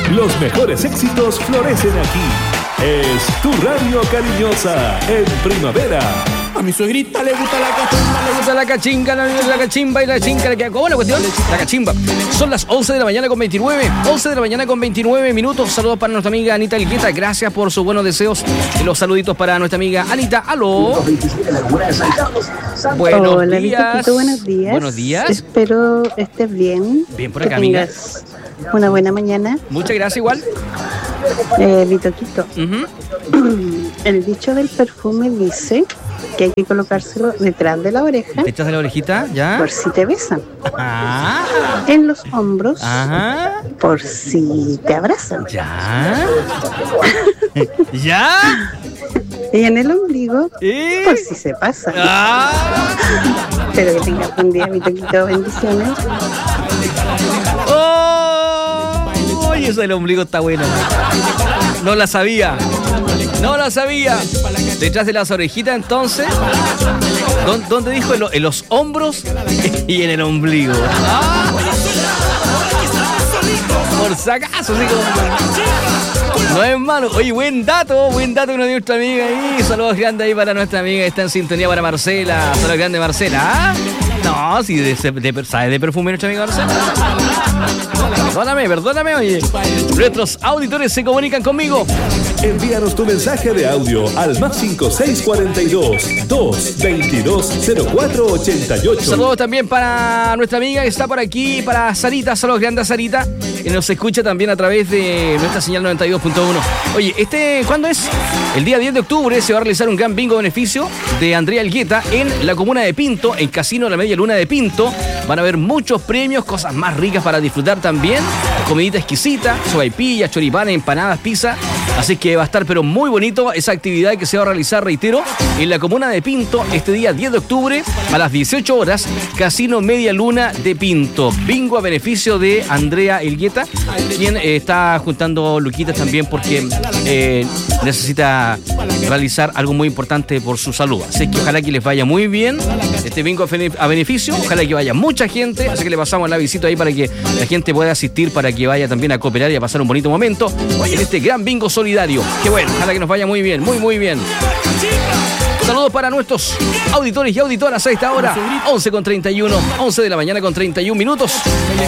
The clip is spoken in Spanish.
Los mejores éxitos florecen aquí. Es tu radio cariñosa en primavera. A mi suegrita le gusta la cachimba, le gusta la cachinga, la cachimba y la chinga. Le queda como la cuestión, la cachimba. Son las 11 de la mañana con 29. 11 de la mañana con 29 minutos. Saludos para nuestra amiga Anita Elgueta. Gracias por sus buenos deseos. Y los saluditos para nuestra amiga Anita. Aló. Buenos Hola, días. Vitocito, buenos días. Buenos días. Espero estés bien. Bien por acá, amiga. Una buena mañana. Muchas gracias, igual. Vitoquito. El dicho del perfume dice que hay que colocárselo detrás de la oreja. ¿Detrás de la orejita? ¿Ya? Por si te besan. Ah. En los hombros. Ajá. Por si te abrazan. ¿Ya? ¿Ya? Y en el ombligo, por si se pasa. Ah. Espero que tengas un día, Vitoquito. Bendiciones. Oye, eso del ombligo está bueno. No la sabía. No la sabía. Detrás de las orejitas, entonces. ¿Dónde dijo? En los hombros y en el ombligo. ¡Ah! Por si acaso, así como... No es malo. Oye, buen dato que nos dio nuestra amiga ahí. Saludos grandes ahí para nuestra amiga que está en sintonía, para Marcela. Saludos grandes, Marcela. ¿Ah? No, si ¿sabes de perfume nuestra amiga Marcela? Perdóname, oye. Nuestros auditores se comunican conmigo. Envíanos tu mensaje de audio al +5642 222 0488. Saludos también para nuestra amiga que está por aquí, para Sarita. Saludos grandes a Sarita, que nos escucha también a través de nuestra señal 92.1. Oye, ¿cuándo es? El día 10 de octubre se va a realizar un gran bingo beneficio de Andrea Elgueta en la comuna de Pinto, en Casino La Media Luna de Pinto. Van a haber muchos premios, cosas más ricas para disfrutar también. Comidita exquisita, sopaipillas, choripanes, empanadas, pizza. Así que va a estar pero muy bonito esa actividad que se va a realizar, reitero, en la comuna de Pinto este día 10 de octubre a las 18 horas, Casino Media Luna de Pinto. Bingo a beneficio de Andrea Elgueta, quien está juntando luquitas también porque necesita realizar algo muy importante por su salud. Así que ojalá que les vaya muy bien este bingo a beneficio, ojalá que vaya mucha gente, así que le pasamos la visita ahí para que la gente pueda asistir, para que vaya también a cooperar y a pasar un bonito momento en este gran bingo solidario. Qué bueno, ojalá que nos vaya muy bien, muy bien. Saludos para nuestros auditores y auditoras a esta hora, 11 con 31, 11 de la mañana con 31 minutos.